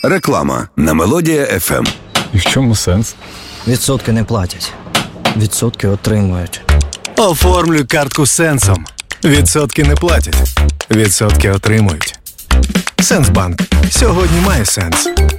Реклама на Мелодія FM. І в чому сенс? Відсотки не платять. Відсотки отримують. Оформлюй картку Сенсом. Відсотки не платять. Відсотки отримують. Сенсбанк. Сьогодні має сенс.